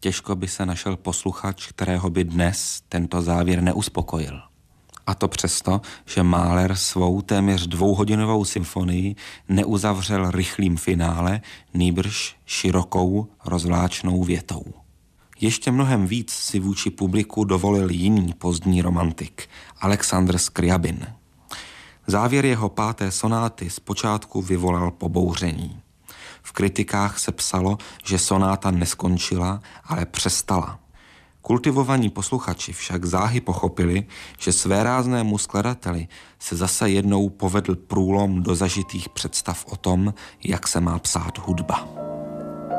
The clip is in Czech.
Těžko by se našel posluchač, kterého by dnes tento závěr neuspokojil. A to přesto, že Mahler svou téměř 2hodinovou symfonii neuzavřel rychlým finále, nýbrž širokou, rozvláčnou větou. Ještě mnohem víc si vůči publiku dovolil jiný pozdní romantik, Alexandr Skriabin. Závěr jeho 5. sonáty zpočátku vyvolal pobouření. V kritikách se psalo, že sonáta neskončila, ale přestala. Kultivovaní posluchači však záhy pochopili, že svéráznému skladateli se zase jednou povedl průlom do zažitých představ o tom, jak se má psát hudba.